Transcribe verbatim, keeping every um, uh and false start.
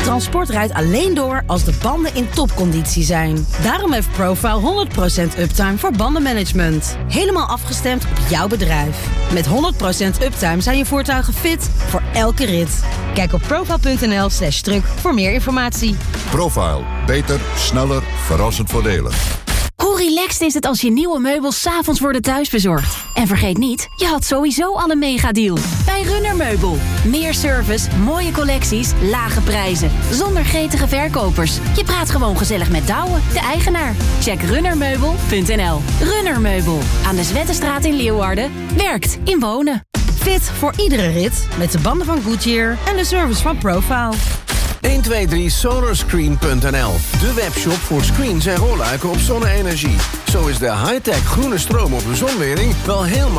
Transport rijdt alleen door als de banden in topconditie zijn. Daarom heeft Profile honderd procent uptime voor bandenmanagement. Helemaal afgestemd op jouw bedrijf. Met honderd procent uptime zijn je voertuigen fit voor elke rit. Kijk op profile.nl slash truck voor meer informatie. Profile. Beter, sneller, verrassend voordelig. Hoe relaxed is het als je nieuwe meubels 's avonds worden thuisbezorgd? En vergeet niet, je had sowieso al een megadeal. Bij Runner Meubel. Meer service, mooie collecties, lage prijzen. Zonder gretige verkopers. Je praat gewoon gezellig met Douwe, de eigenaar. Check runnermeubel punt n l. Runner Meubel. Aan de Zwettenstraat in Leeuwarden. Werkt in wonen. Fit voor iedere rit met de banden van Goodyear en de service van Profile. een twee drie sonarscreen punt n l. De webshop voor screens en rolluiken op zonne-energie. Zo is de high-tech groene stroom op uw zonwering wel heel